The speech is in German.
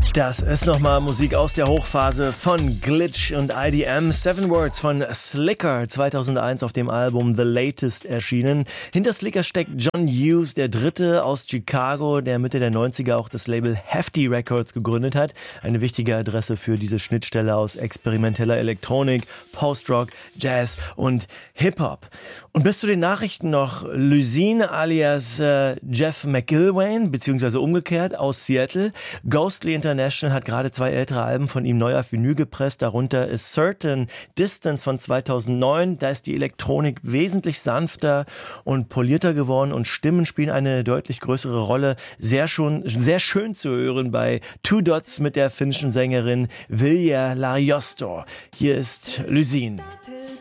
Das ist nochmal Musik aus der Hochphase von Glitch und IDM. Seven Words von Slicker, 2001 auf dem Album The Latest erschienen. Hinter Slicker steckt John Hughes, der Dritte aus Chicago, der Mitte der 90er auch das Label Hefty Records gegründet hat. Eine wichtige Adresse für diese Schnittstelle aus experimenteller Elektronik, Post-Rock, Jazz und Hip-Hop. Und bis zu den Nachrichten noch Luzine alias Jeff McIlwain, beziehungsweise umgekehrt aus Seattle. Ghostly International hat gerade 2 ältere Alben von ihm neu auf Vinyl gepresst. Darunter ist Certain Distance von 2009. Da ist die Elektronik wesentlich sanfter und polierter geworden und Stimmen spielen eine deutlich größere Rolle. Sehr schön zu hören bei Two Dots mit der finnischen Sängerin Vilja Lariostor. Hier ist Luzine.